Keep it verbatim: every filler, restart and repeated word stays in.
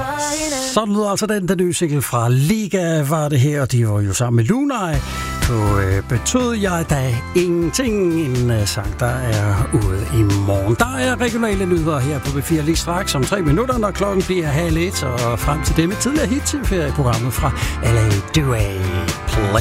Sådan lyder altså den, den nye single fra Liga var det her, og de var jo sammen med Lunaj på øh, Betød jeg da ingenting, en øh, sang, der er ude i morgen. Der er regionale nyheder her på B fire lige straks om tre minutter, når klokken bliver halv et, og frem til det med tidligere hit til ferieprogrammet fra L A Duay Play.